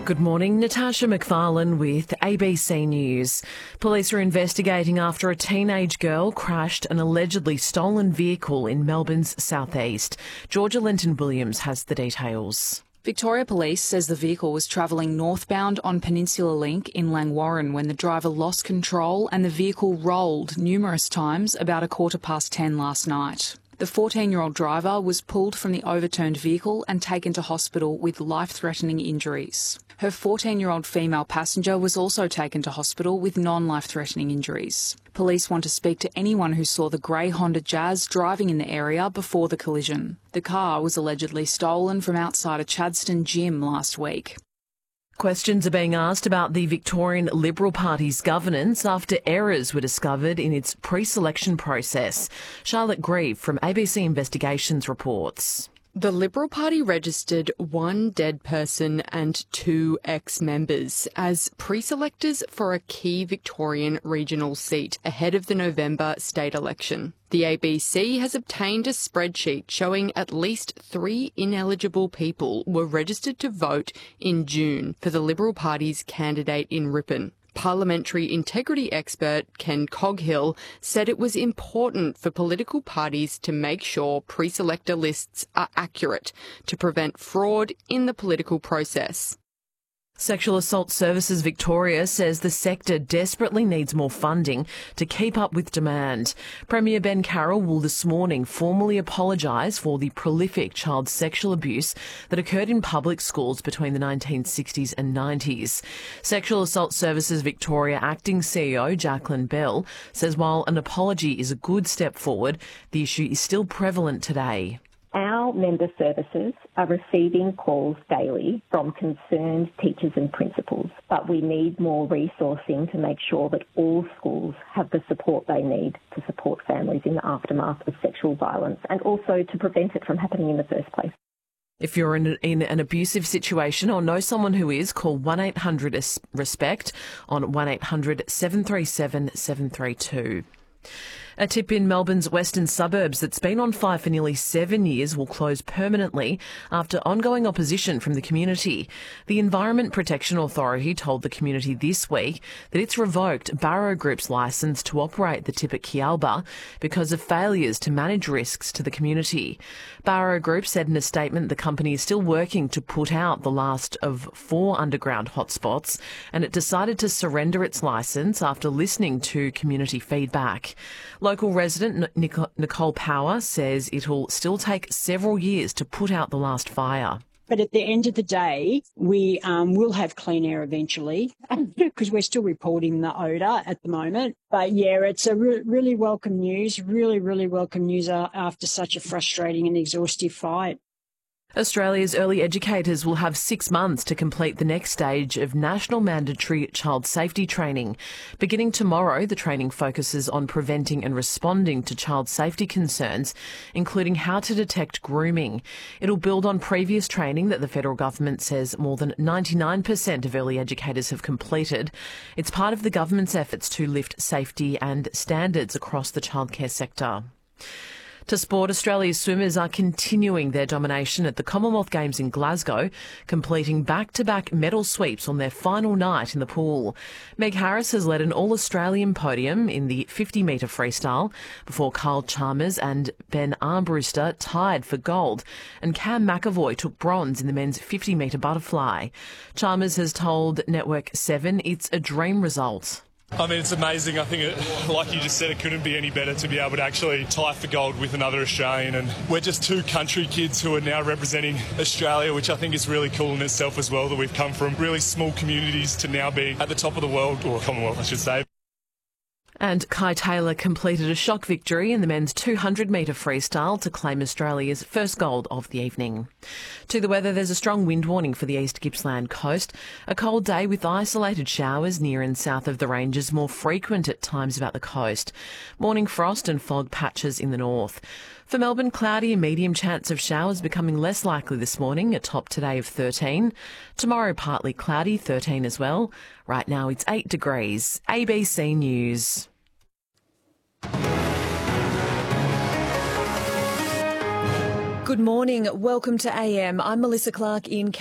Good morning, Natasha McFarlane with ABC News. Police are investigating after a teenage girl crashed an allegedly stolen vehicle in Melbourne's southeast. Georgia Linton-Williams has the details. Victoria Police says the vehicle was travelling northbound on Peninsula Link in Langwarrin when the driver lost control and the vehicle rolled numerous times about 10:15 last night. The 14-year-old driver was pulled from the overturned vehicle and taken to hospital with life-threatening injuries. Her 14-year-old female passenger was also taken to hospital with non-life-threatening injuries. Police want to speak to anyone who saw the grey Honda Jazz driving in the area before the collision. The car was allegedly stolen from outside a Chadstone gym last week. Questions are being asked about the Victorian Liberal Party's governance after errors were discovered in its pre-selection process. Charlotte Grieve from ABC Investigations reports. The Liberal Party registered one dead person and 2 ex-members as pre-selectors for a key Victorian regional seat ahead of the November state election. The ABC has obtained a spreadsheet showing at least 3 ineligible people were registered to vote in June for the Liberal Party's candidate in Ripon. Parliamentary integrity expert Ken Coghill said it was important for political parties to make sure pre-selector lists are accurate to prevent fraud in the political process. Sexual Assault Services Victoria says the sector desperately needs more funding to keep up with demand. Premier Ben Carroll will this morning formally apologise for the prolific child sexual abuse that occurred in public schools between the 1960s and 90s. Sexual Assault Services Victoria Acting CEO Jacqueline Bell says while an apology is a good step forward, the issue is still prevalent today. Our member services are receiving calls daily from concerned teachers and principals, but we need more resourcing to make sure that all schools have the support they need to support families in the aftermath of sexual violence and also to prevent it from happening in the first place. If you're in an abusive situation or know someone who is, call 1-800-RESPECT on 1-800-737-732. A tip in Melbourne's western suburbs that's been on fire for nearly 7 years will close permanently after ongoing opposition from the community. The Environment Protection Authority told the community this week that it's revoked Barrow Group's licence to operate the tip at Kialba because of failures to manage risks to the community. Barrow Group said in a statement the company is still working to put out the last of 4 underground hotspots, and it decided to surrender its licence after listening to community feedback. Local resident Nicole Power says it'll still take several years to put out the last fire. But at the end of the day, we will have clean air eventually because we're still reporting the odour at the moment. But yeah, it's a really welcome news, really welcome news after such a frustrating and exhaustive fight. Australia's early educators will have 6 months to complete the next stage of national mandatory child safety training. Beginning tomorrow, the training focuses on preventing and responding to child safety concerns, including how to detect grooming. It'll build on previous training that the federal government says more than 99% of early educators have completed. It's part of the government's efforts to lift safety and standards across the childcare sector. To sport, Australia's swimmers are continuing their domination at the Commonwealth Games in Glasgow, completing back-to-back medal sweeps on their final night in the pool. Meg Harris has led an all-Australian podium in the 50-metre freestyle before Kyle Chalmers and Ben Armbruster tied for gold, and Cam McAvoy took bronze in the men's 50-metre butterfly. Chalmers has told Network 7 it's a dream result. I mean, it's amazing. I think, like you just said, it couldn't be any better to be able to actually tie for gold with another Australian. And we're just 2 country kids who are now representing Australia, which I think is really cool in itself as well, that we've come from really small communities to now be at the top of the world, or Commonwealth, I should say. And Kai Taylor completed a shock victory in the men's 200-metre freestyle to claim Australia's first gold of the evening. To the weather, there's a strong wind warning for the East Gippsland coast. A cold day with isolated showers near and south of the ranges, more frequent at times about the coast. Morning frost and fog patches in the north. For Melbourne, cloudy and medium chance of showers becoming less likely this morning, a top today of 13. Tomorrow, partly cloudy, 13 as well. Right now, it's 8 degrees. ABC News. Good morning. Welcome to AM. I'm Melissa Clark in